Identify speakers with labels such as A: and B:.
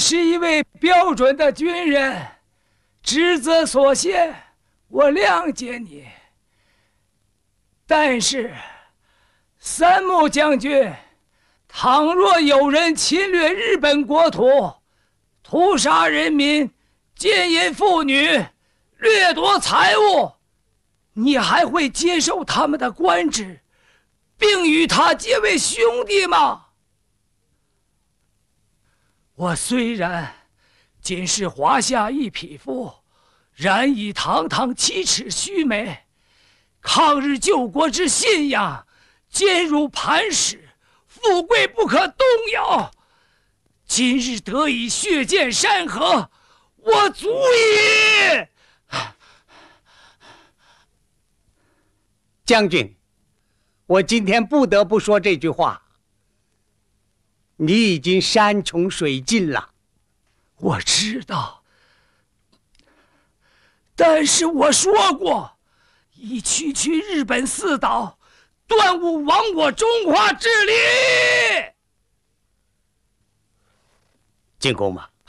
A: 是一位标准的军人，职责所限，我谅解你。但是，三木将军，倘若有人侵略日本国土，屠杀人民，奸淫妇女，掠夺财物，你还会接受他们的官职，并与他结为兄弟吗？我虽然仅是华夏一匹夫，然以堂堂7尺须眉，抗日救国之信仰坚如磐石，富贵不可动摇。今日得以血溅山河，我足矣。
B: 将军，我今天不得不说这句话。你已经山穷水尽了。
A: 我知道，但是我说过，以区日本4岛，断吾亡我中华之力。
B: 进宫吧。